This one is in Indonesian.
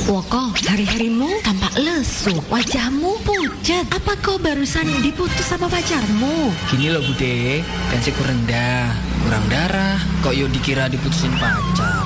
Wah kok, hari-harimu tampak lesu, wajahmu pucat. Apa kau barusan diputus sama pacarmu? Gini loh Bude, tensiku rendah, kurang darah. Kok yuk dikira diputusin pacar.